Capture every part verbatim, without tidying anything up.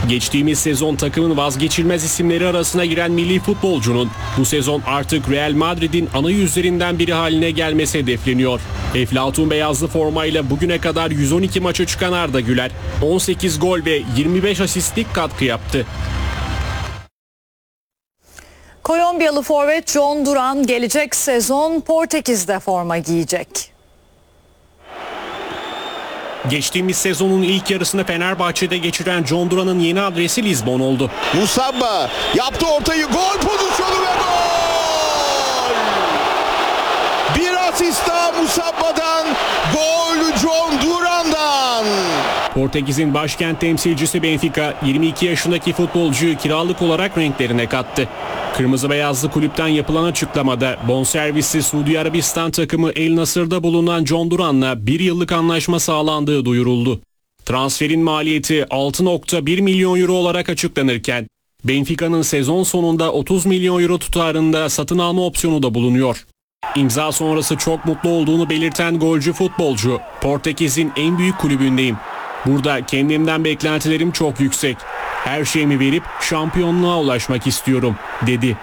Geçtiğimiz sezon takımın vazgeçilmez isimleri arasına giren milli futbolcunun bu sezon artık Real Madrid'in ana yüzlerinden biri haline gelmesi hedefleniyor. Eflatun beyazlı formayla bugüne kadar yüz on iki maça çıkan Arda Güler on sekiz gol ve yirmi beş asistlik katkı yaptı. Kolombiyalı forvet John Duran gelecek sezon Portekiz'de forma giyecek. Geçtiğimiz sezonun ilk yarısını Fenerbahçe'de geçiren John Duran'ın yeni adresi Lizbon oldu. Musabba yaptı ortayı, gol pozisyonu ve gol! Bir asist daha Musabba'dan, gol John Duran'dan. Portekiz'in başkent temsilcisi Benfica yirmi iki yaşındaki futbolcuyu kiralık olarak renklerine kattı. Kırmızı beyazlı kulüpten yapılan açıklamada bonservisli Suudi Arabistan takımı El Nasır'da bulunan John Duran'la bir yıllık anlaşma sağlandığı duyuruldu. Transferin maliyeti altı nokta bir milyon euro olarak açıklanırken Benfica'nın sezon sonunda otuz milyon euro tutarında satın alma opsiyonu da bulunuyor. İmza sonrası çok mutlu olduğunu belirten golcü futbolcu, Portekiz'in en büyük kulübündeyim. Burada kendimden beklentilerim çok yüksek. Her şeyimi verip şampiyonluğa ulaşmak istiyorum, dedi.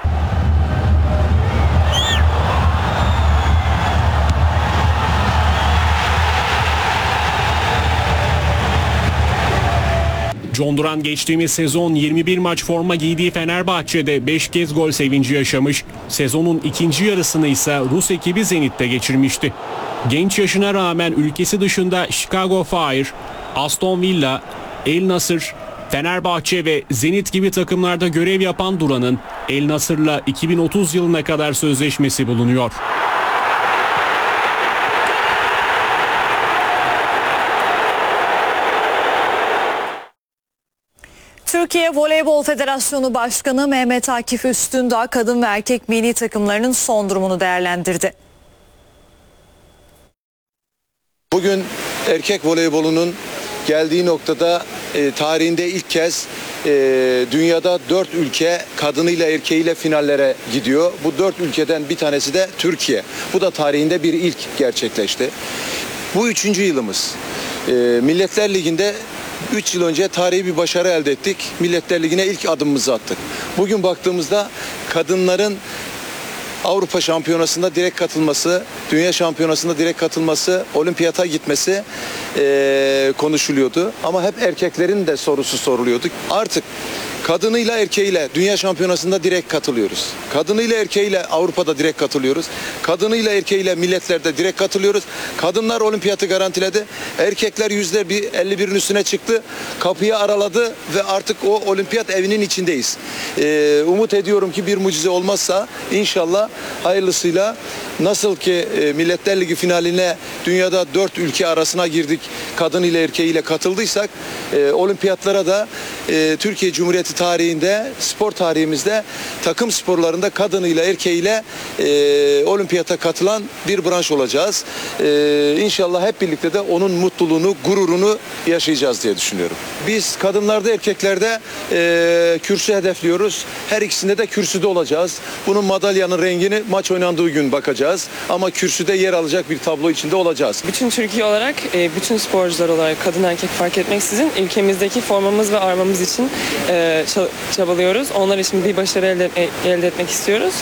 John Duran geçtiğimiz sezon yirmi bir maç forma giydiği Fenerbahçe'de beş kez gol sevinci yaşamış, sezonun ikinci yarısını ise Rus ekibi Zenit'te geçirmişti. Genç yaşına rağmen ülkesi dışında Chicago Fire, Aston Villa, El Nasır, Fenerbahçe ve Zenit gibi takımlarda görev yapan Duran'ın El Nasır'la iki bin otuz yılına kadar sözleşmesi bulunuyor. Türkiye Voleybol Federasyonu Başkanı Mehmet Akif Üstündağ kadın ve erkek milli takımlarının son durumunu değerlendirdi. Bugün erkek voleybolunun geldiği noktada e, tarihinde ilk kez e, dünyada dört ülke kadınıyla erkeğiyle finallere gidiyor. Bu dört ülkeden bir tanesi de Türkiye. Bu da tarihinde bir ilk gerçekleşti. Bu üçüncü yılımız. E, Milletler Ligi'nde üç yıl önce tarihi bir başarı elde ettik. Milletler Ligi'ne ilk adımımızı attık. Bugün baktığımızda kadınların Avrupa Şampiyonası'nda direkt katılması, Dünya Şampiyonası'nda direkt katılması, olimpiyata gitmesi e, konuşuluyordu. Ama hep erkeklerin de sorusu soruluyordu. Artık kadınıyla erkeğiyle Dünya Şampiyonası'nda direkt katılıyoruz. Kadınıyla erkeğiyle Avrupa'da direkt katılıyoruz. Kadınıyla erkeğiyle milletlerde direkt katılıyoruz. Kadınlar olimpiyatı garantiledi. Erkekler yüzde elli birin üstüne çıktı. Kapıyı araladı ve artık o olimpiyat evinin içindeyiz. Ee, umut ediyorum ki bir mucize olmazsa inşallah hayırlısıyla nasıl ki e, Milletler Ligi finaline dünyada dört ülke arasına girdik. Kadın ile erkeğiyle katıldıysak e, olimpiyatlara da e, Türkiye Cumhuriyeti tarihinde, spor tarihimizde takım sporlarında kadınıyla erkeğiyle e, olimpiyata katılan bir branş olacağız. E, İnşallah hep birlikte de onun mutluluğunu, gururunu yaşayacağız diye düşünüyorum. Biz kadınlarda, erkeklerde e, kürsü hedefliyoruz. Her ikisinde de kürsüde olacağız. Bunun madalyanın rengini maç oynandığı gün bakacağız. Ama kürsüde yer alacak bir tablo içinde olacağız. Bütün Türkiye olarak, bütün sporcular olarak kadın erkek fark etmeksizin ülkemizdeki formamız ve armamız için çabalıyoruz. Onlar için bir başarı elde, elde etmek istiyoruz.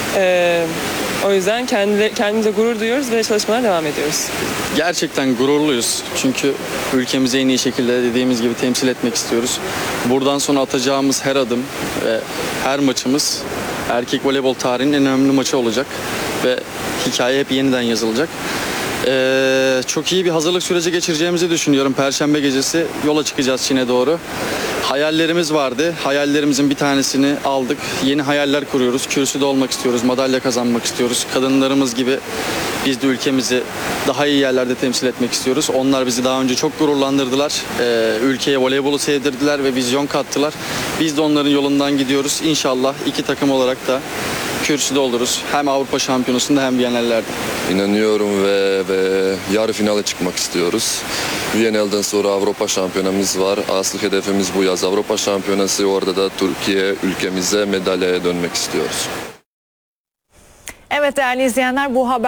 O yüzden kendimize gurur duyuyoruz ve çalışmalara devam ediyoruz. Gerçekten gururluyuz. Çünkü ülkemizi en iyi şekilde dediğimiz gibi temsil etmek istiyoruz. Buradan sonra atacağımız her adım ve her maçımız erkek voleybol tarihinin en önemli maçı olacak. Ve hikaye hep yeniden yazılacak. Ee, çok iyi bir hazırlık süreci geçireceğimizi düşünüyorum. Perşembe gecesi yola çıkacağız Çin'e doğru. Hayallerimiz vardı. Hayallerimizin bir tanesini aldık. Yeni hayaller kuruyoruz. Kürsüde olmak istiyoruz. Madalya kazanmak istiyoruz. Kadınlarımız gibi biz de ülkemizi daha iyi yerlerde temsil etmek istiyoruz. Onlar bizi daha önce çok gururlandırdılar. Ee, ülkeye voleybolu sevdirdiler ve vizyon kattılar. Biz de onların yolundan gidiyoruz. İnşallah iki takım olarak da kürsüde oluruz. Hem Avrupa Şampiyonası'nda hem Viyana'larda. İnanıyorum ve, ve yarı finale çıkmak istiyoruz. Viyana'dan sonra Avrupa Şampiyonamız var. Asıl hedefimiz bu yaz Avrupa Şampiyonası. Orada da Türkiye ülkemize madalyaya dönmek istiyoruz. Evet değerli izleyenler, bu haber